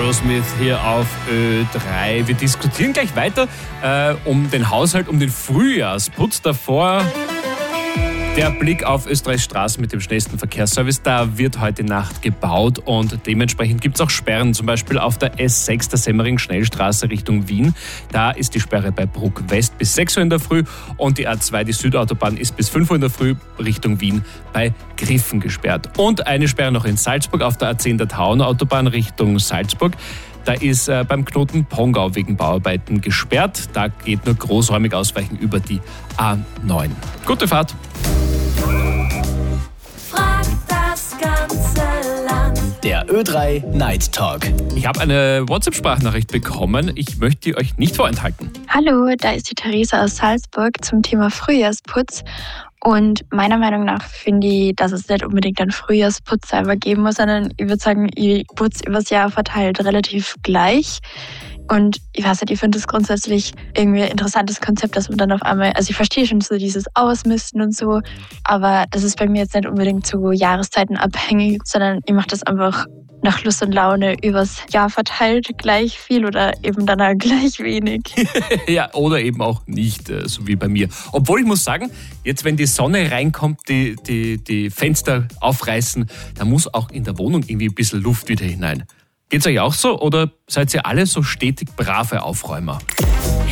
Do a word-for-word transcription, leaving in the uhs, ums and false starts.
Aerosmith hier auf Ö drei. Wir diskutieren gleich weiter äh, um den Haushalt, um den Frühjahrsputz. Davor der Blick auf Österreichs Straßen mit dem schnellsten Verkehrsservice. Da wird heute Nacht gebaut und dementsprechend gibt es auch Sperren. Zum Beispiel auf der S sechs, der Semmering-Schnellstraße Richtung Wien. Da ist die Sperre bei Bruck West bis sechs Uhr in der Früh und die A zwei, die Südautobahn, ist bis fünf Uhr in der Früh Richtung Wien bei Griffen gesperrt. Und eine Sperre noch in Salzburg auf der A zehn, der Tauenautobahn Richtung Salzburg. Da ist äh, beim Knoten Pongau wegen Bauarbeiten gesperrt. Da geht nur großräumig ausweichen über die A neun. Gute Fahrt! Frag das ganze Land. Der Ö drei Night Talk. Ich habe eine WhatsApp-Sprachnachricht bekommen. Ich möchte die euch nicht vorenthalten. Hallo, da ist die Theresa aus Salzburg zum Thema Frühjahrsputz. Und meiner Meinung nach finde ich, dass es nicht unbedingt einen Frühjahrsputz selber geben muss, sondern ich würde sagen, ich putze übers Jahr verteilt relativ gleich. Und ich weiß nicht, ich finde das grundsätzlich irgendwie ein interessantes Konzept, dass man dann auf einmal, also ich verstehe schon so dieses Ausmisten und so, aber das ist bei mir jetzt nicht unbedingt zu Jahreszeiten abhängig, sondern ich mache das einfach nach Lust und Laune übers Jahr verteilt gleich viel oder eben dann auch gleich wenig. Ja, oder eben auch nicht, so wie bei mir. Obwohl ich muss sagen, jetzt wenn die Sonne reinkommt, die, die, die Fenster aufreißen, da muss auch in der Wohnung irgendwie ein bisschen Luft wieder hinein. Geht's euch auch so oder seid ihr alle so stetig brave Aufräumer?